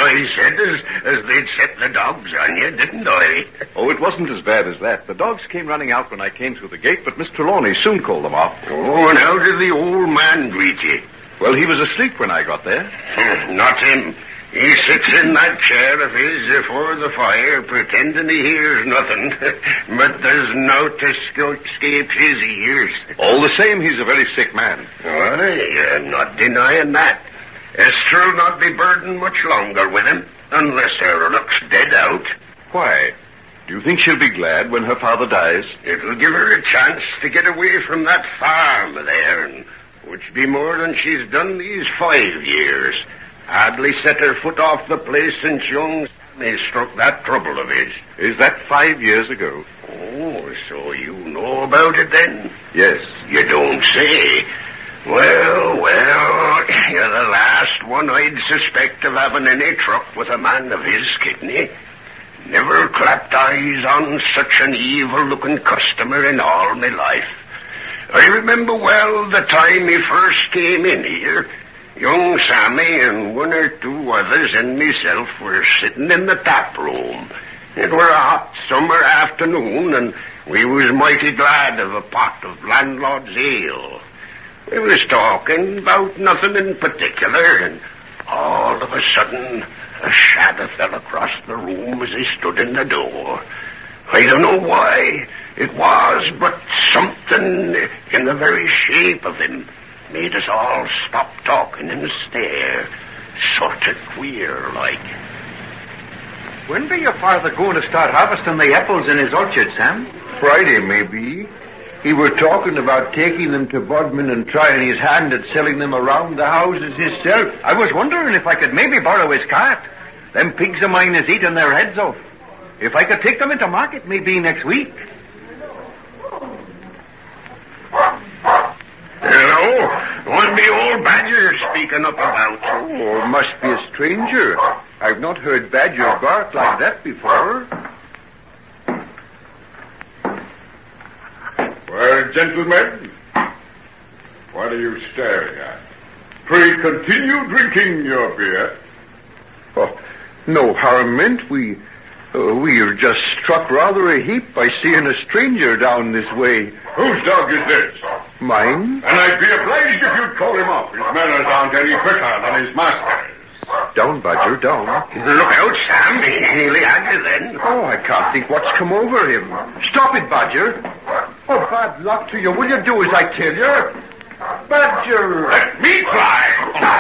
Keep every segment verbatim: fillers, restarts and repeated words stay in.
I said as, as they'd set the dogs on you, didn't I? Oh, it wasn't as bad as that. The dogs came running out when I came through the gate, but Miss Trelawney soon called them off. Oh, and how did the old man greet you? Well, he was asleep when I got there. Not him. He sits in that chair of his before the fire, pretending he hears nothing. But there's nought to escape his ears. All the same, he's a very sick man. Aye, I'm not denying that. Esther'll not be burdened much longer with him, unless her looks dead out. Why? Do you think she'll be glad when her father dies? It'll give her a chance to get away from that farm there, and which be more than she's done these five years. Hardly set her foot off the place since young Sammy struck that trouble of his. Is that five years ago? Oh, so you know about it then? Yes. You don't say. Well, well, you're the last one I'd suspect of having any truck with a man of his kidney. Never clapped eyes on such an evil-looking customer in all my life. I remember well the time he first came in here. Young Sammy and one or two others and myself were sitting in the tap room. It were a hot summer afternoon, and we was mighty glad of a pot of landlord's ale. We was talking about nothing in particular, and all of a sudden a shadow fell across the room as he stood in the door. I don't know why it was, but something in the very shape of him made us all stop talking and stare. Sort of queer, like. When be your father going to start harvesting the apples in his orchard, Sam? Friday, maybe. He were talking about taking them to Bodmin and trying his hand at selling them around the houses himself. I was wondering if I could maybe borrow his cart. Them pigs of mine is eating their heads off. If I could take them into market maybe next week. Hello? What be old Badger speaking up about? Oh, must be a stranger. I've not heard Badger bark like that before. Well, gentlemen, what are you staring at? Pray continue drinking your beer. Oh, no harm meant. We, uh, we are just struck rather a heap by seeing a stranger down this way. Whose dog is this? Mine? And I'd be obliged if you'd call him off. His manners aren't any quicker than his master's. Down, Badger, down. Look out, Sam. He nearly had you then. Oh, I can't think what's come over him. Stop it, Badger. Oh, bad luck to you. Will you do as I tell you? Badger! Let me fly!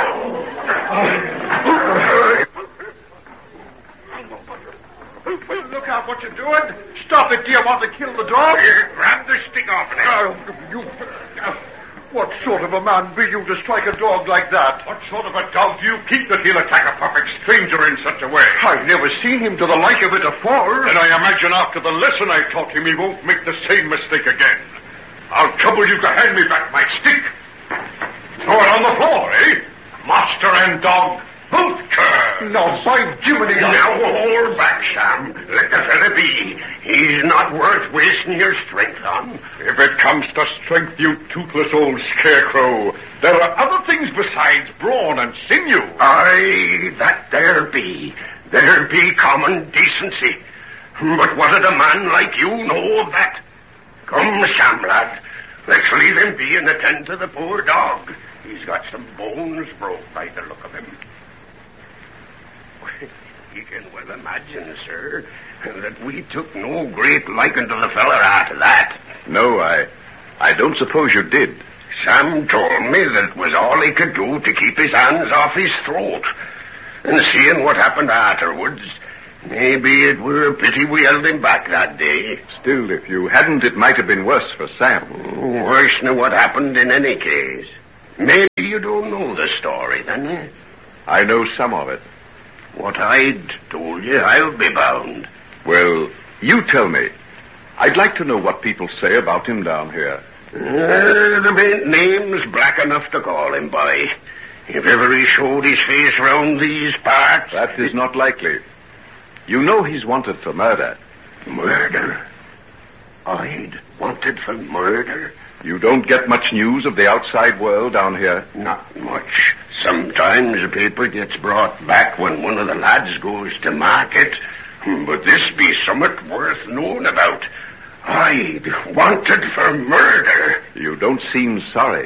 Look out what you're doing. Stop it. Do you want to kill the dog? Here, grab the stick off him. Oh, you... Uh, what sort of a man be you to strike a dog like that? What sort of a dog do you keep that he'll attack a perfect stranger in such a way? I've never seen him to the like of it afore. Then I imagine after the lesson I taught him, he won't make the same mistake again. I'll trouble you to hand me back my stick. Throw it on the floor, eh? Master and dog, both curse. No, by Jiminy. Now hold back, Sam. Let the fella be. He's not worth wasting your strength on. If it comes to strength, you toothless old scarecrow, there are other things besides brawn and sinew. Aye, that there be. There be common decency. But what did a man like you know of that? Come, Sam, lad. Let's leave him be and attend to the poor dog. He's got some bones broke by the look of him. You can well imagine, sir, that we took no great liking to the feller after that. No, I... I don't suppose you did. Sam told me that it was all he could do to keep his hands off his throat. And seeing what happened afterwards, maybe it were a pity we held him back that day. Still, if you hadn't, it might have been worse for Sam. Oh, worse than what happened in any case. Maybe you don't know the story, then, eh? I know some of it. What I'd told you, I'll be bound. Well, you tell me. I'd like to know what people say about him down here. Uh, the name's black enough to call him by. If ever he showed his face round these parts... That is not likely. You know he's wanted for murder. Murder? I'd wanted for murder? You don't get much news of the outside world down here? Not much. Sometimes a paper gets brought back when one of the lads goes to market, but this be summat worth knowing about. I wanted for murder. You don't seem sorry.